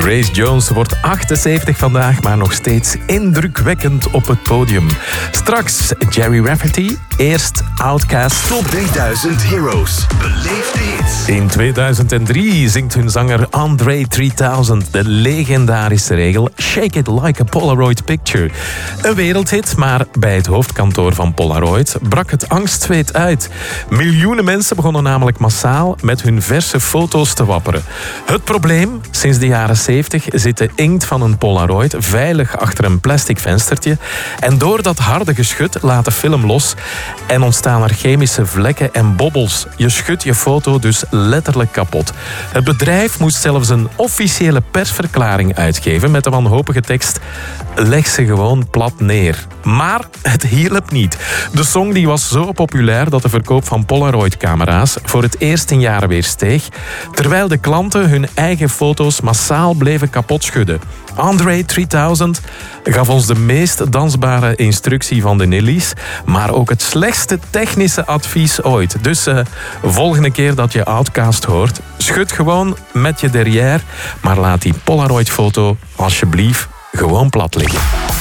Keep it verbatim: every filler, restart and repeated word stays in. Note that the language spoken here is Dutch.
Grace Jones wordt achtenzeventig vandaag, maar nog steeds indrukwekkend op het podium. Straks Jerry Rafferty, eerst Outkast. Top drieduizend Heroes. Beleef de hits. In tweeduizend drie zingt hun zanger Andre drieduizend de legendarische regel Shake it like a Polaroid picture. Een wereldhit, maar bij het hoofdkantoor van Polaroid brak het angstzweet uit. Miljoenen mensen begonnen namelijk massaal met hun verse foto's te wapperen. Het probleem? Sinds de jaren zeventig zit de inkt van een Polaroid veilig achter een plastic venstertje en door dat harde geschut laat de film los en ontstaan er chemische vlekken en bobbels. Je schudt je foto dus letterlijk kapot. Het bedrijf moest zelfs een officiële persverklaring uitgeven met de wanhopige tekst: leg ze gewoon plat neer. Maar het hielp niet. De song die was zo populair dat de verkoop van Polaroid-camera's voor het eerst in jaren weer steeg, terwijl de klanten hun eigen foto's massaal bleven kapotschudden. Andre drieduizend gaf ons de meest dansbare instructie van de Nillies, maar ook het slechtste technische advies ooit. Dus uh, volgende keer dat je Outkast hoort, schud gewoon met je derrière, maar laat die Polaroid-foto alsjeblieft gewoon plat liggen.